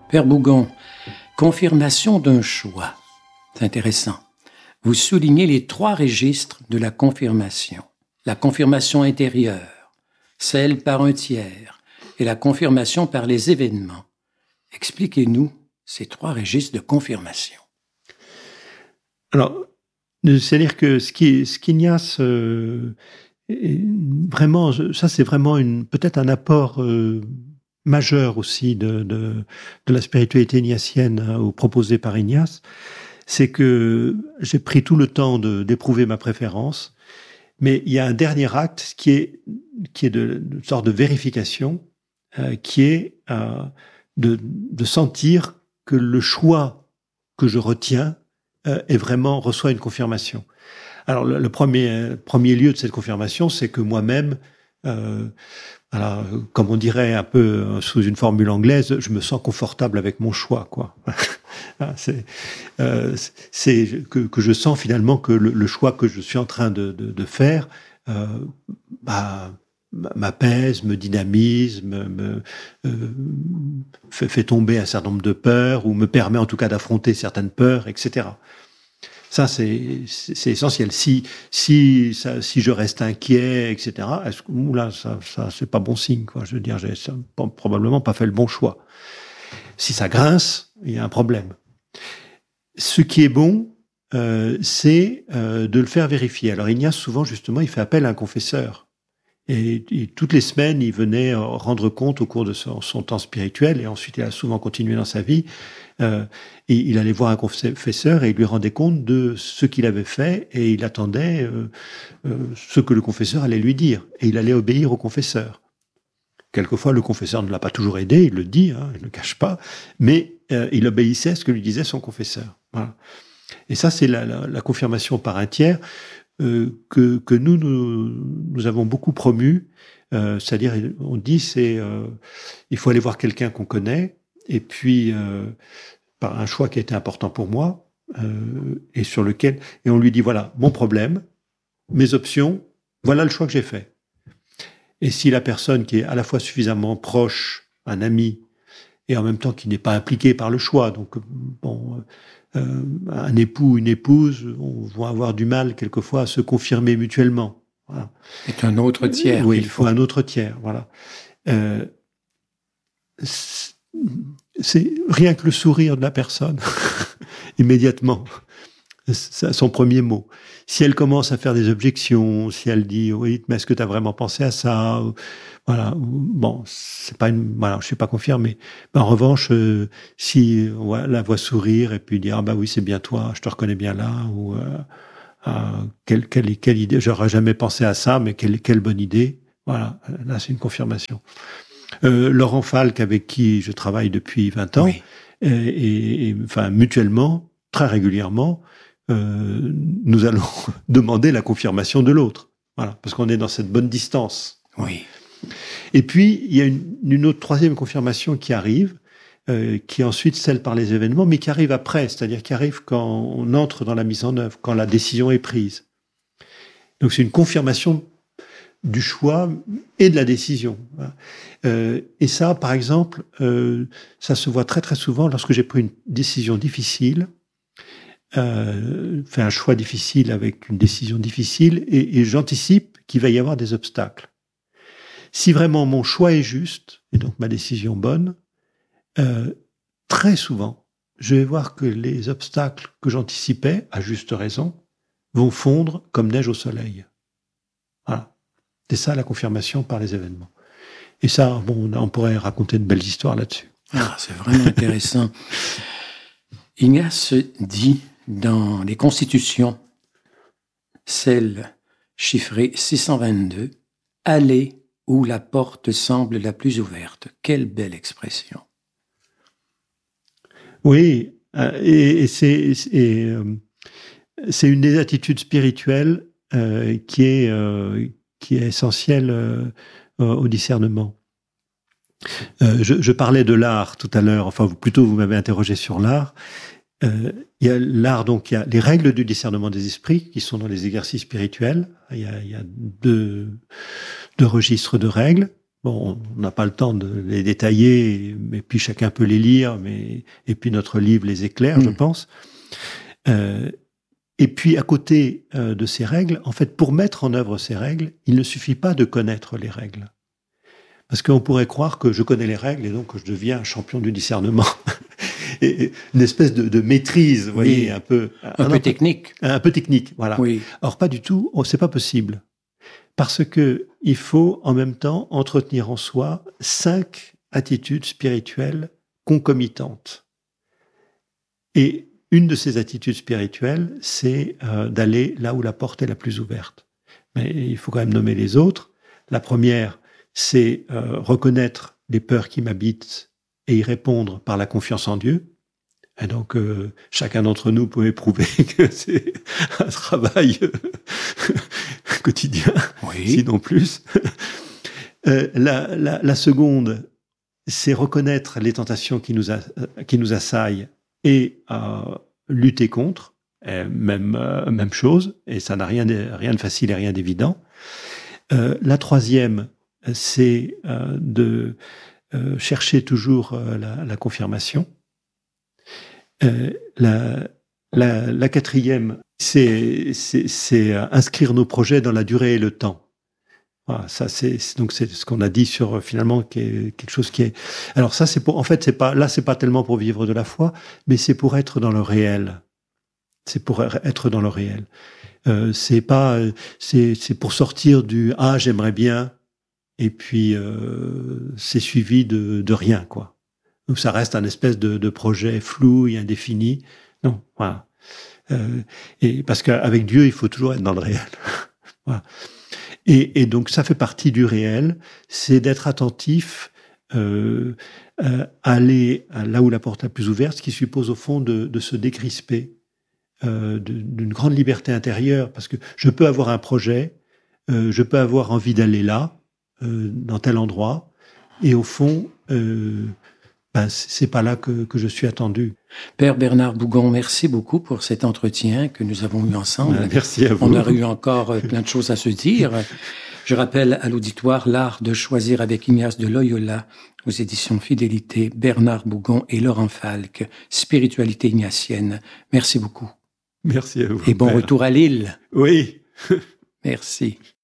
Père Bougon, confirmation d'un choix. C'est intéressant. Vous soulignez les 3 registres de la confirmation. La confirmation intérieure, celle par un tiers, et la confirmation par les événements. Expliquez-nous ces 3 registres de confirmation. Alors, c'est-à-dire que ce qu'Ignace, vraiment, ça c'est vraiment peut-être un apport majeur aussi de la spiritualité ignatienne proposée par Ignace, c'est que j'ai pris tout le temps d'éprouver ma préférence, mais il y a un dernier acte qui est une sorte de vérification, qui est de sentir que le choix que je retiens reçoit une confirmation. Alors le premier lieu de cette confirmation, c'est que moi-même, comme on dirait un peu sous une formule anglaise, je me sens confortable avec mon choix, quoi. C'est que je sens finalement que le choix que je suis en train de faire m'apaise, me dynamise, me fait tomber un certain nombre de peurs, ou me permet en tout cas d'affronter certaines peurs, etc. Ça, c'est essentiel. Si je reste inquiet, etc., là, ça, c'est pas bon signe, quoi. Je veux dire, j'ai probablement pas fait le bon choix. Si ça grince, il y a un problème. Ce qui est bon, c'est de le faire vérifier. Alors, Ignace, souvent, justement, il fait appel à un confesseur. Et toutes les semaines, il venait rendre compte au cours de son temps spirituel, et ensuite, il a souvent continué dans sa vie. Et il allait voir un confesseur et il lui rendait compte de ce qu'il avait fait, et il attendait ce que le confesseur allait lui dire, et il allait obéir au confesseur. Quelquefois, le confesseur ne l'a pas toujours aidé, il le dit, il ne le cache pas, mais il obéissait à ce que lui disait son confesseur. Voilà. Et ça, c'est la confirmation par un tiers que nous avons beaucoup promu. C'est-à-dire, on dit, il faut aller voir quelqu'un qu'on connaît, et puis par un choix qui a été important pour moi, et sur lequel, et on lui dit, voilà, mon problème, mes options, voilà le choix que j'ai fait. Et si la personne qui est à la fois suffisamment proche, un ami, et en même temps qui n'est pas impliqué par le choix, donc un époux ou une épouse vont avoir du mal quelquefois à se confirmer mutuellement. Voilà. C'est un autre tiers. Oui, il faut un autre tiers, voilà. C'est rien que le sourire de la personne, immédiatement, c'est son premier mot. Si elle commence à faire des objections, si elle dit oui, mais est-ce que tu as vraiment pensé à ça, voilà, bon, c'est pas je suis pas confirmé. En revanche, si la voit sourire et puis dire oui, c'est bien toi, je te reconnais bien là, ou quelle idée, j'aurais jamais pensé à ça, mais quelle bonne idée. Voilà, là c'est une confirmation. Laurent Falk, avec qui je travaille depuis 20 ans, oui. et mutuellement, très régulièrement, nous allons demander la confirmation de l'autre. Voilà, parce qu'on est dans cette bonne distance. Oui. Et puis, il y a une autre troisième confirmation qui arrive, qui est ensuite celle par les événements, mais qui arrive après, c'est-à-dire qui arrive quand on entre dans la mise en œuvre, quand la décision est prise. Donc, c'est une confirmation du choix et de la décision. Et ça, par exemple, ça se voit très très souvent lorsque j'ai pris une décision difficile, fait un choix difficile avec une décision difficile, et j'anticipe qu'il va y avoir des obstacles. Si vraiment mon choix est juste, et donc ma décision bonne, très souvent, je vais voir que les obstacles que j'anticipais, à juste raison, vont fondre comme neige au soleil. Voilà. C'est ça la confirmation par les événements. Et ça, on pourrait raconter de belles histoires là-dessus. Ah, c'est vraiment intéressant. Ignace dit dans les Constitutions, celle chiffrée 622, « Allez où la porte semble la plus ouverte ». Quelle belle expression. Oui, et c'est une des attitudes spirituelles qui est essentielle au discernement. Je parlais de l'art tout à l'heure, enfin plutôt vous m'avez interrogé sur l'art. Il y a l'art, donc il y a les règles du discernement des esprits qui sont dans les exercices spirituels. Il y a deux registres de règles. Bon, on n'a pas le temps de les détailler, mais puis chacun peut les lire, et puis notre livre les éclaire, je pense. Et puis, à côté de ces règles, en fait, pour mettre en œuvre ces règles, il ne suffit pas de connaître les règles. Parce qu'on pourrait croire que je connais les règles et donc que je deviens un champion du discernement. Et une espèce de maîtrise, vous voyez, un peu technique. Un peu technique, voilà. Oui. Or, pas du tout, c'est pas possible. Parce que il faut en même temps entretenir en soi 5 attitudes spirituelles concomitantes. Et une de ces attitudes spirituelles, c'est d'aller là où la porte est la plus ouverte. Mais il faut quand même nommer les autres. La première, c'est reconnaître les peurs qui m'habitent et y répondre par la confiance en Dieu. Et donc, chacun d'entre nous peut éprouver que c'est un travail quotidien, sinon plus. La seconde, c'est reconnaître les tentations qui nous assaillent et lutter contre. Même chose, et ça n'a rien de facile et rien d'évident. La troisième, c'est de chercher toujours la confirmation. La quatrième, c'est inscrire nos projets dans la durée et le temps. Voilà, ça c'est ce qu'on a dit sur finalement quelque chose qui est. Alors ça c'est pour, en fait c'est pas tellement pour vivre de la foi, mais c'est pour être dans le réel. C'est pour être dans le réel. C'est pour sortir du j'aimerais bien et puis c'est suivi de rien quoi. Donc ça reste un espèce de projet flou et indéfini. Non, voilà. Et parce qu'avec Dieu, il faut toujours être dans le réel. Voilà. Et donc ça fait partie du réel, c'est d'être attentif, aller là où la porte est la plus ouverte, ce qui suppose au fond de se décrisper, d'une grande liberté intérieure, parce que je peux avoir un projet, je peux avoir envie d'aller là, dans tel endroit, et au fond, c'est pas là que je suis attendu. Père Bernard Bougon, merci beaucoup pour cet entretien que nous avons eu ensemble. Merci à vous. On aurait eu encore plein de choses à se dire. Je rappelle à l'auditoire L'art de choisir avec Ignace de Loyola, aux éditions Fidélité, Bernard Bougon et Laurent Falck, Spiritualité ignatienne. Merci beaucoup. Merci à vous. Et bon retour à Lille. Oui. Merci.